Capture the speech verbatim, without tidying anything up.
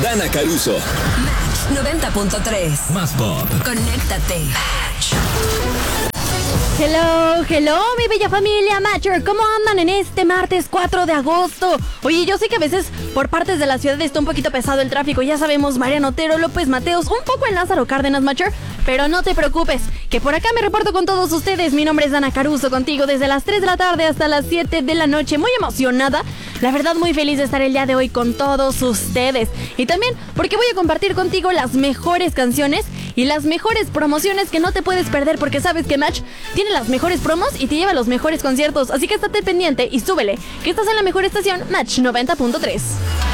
Dana Caruso. Match noventa punto tres. Más pop. Conéctate. Match. Hello, hello, mi bella familia Matcher. ¿Cómo andan en este martes cuatro de agosto? Oye, yo sé que a veces por partes de la ciudad está un poquito pesado el tráfico. Ya sabemos, Mariano Otero, López Mateos, un poco en Lázaro Cárdenas, Matcher. Pero no te preocupes, que por acá me reporto con todos ustedes. Mi nombre es Dana Caruso, contigo desde las tres de la tarde hasta las siete de la noche. Muy emocionada, la verdad muy feliz de estar el día de hoy con todos ustedes. Y también porque voy a compartir contigo las mejores canciones y las mejores promociones que no te puedes perder, porque sabes que Match tiene las mejores promos y te lleva a los mejores conciertos. Así que estate pendiente y súbele, que estás en la mejor estación, Match noventa punto tres.